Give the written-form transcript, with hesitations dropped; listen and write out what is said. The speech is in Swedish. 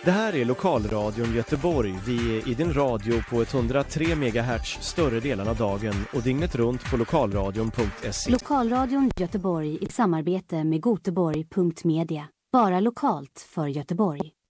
Det här är Lokalradion Göteborg. Vi är i din radio på 103 MHz större delen av dagen och dygnet runt på lokalradion.se. Lokalradion Göteborg i samarbete med Goteborg.media. Bara lokalt för Göteborg.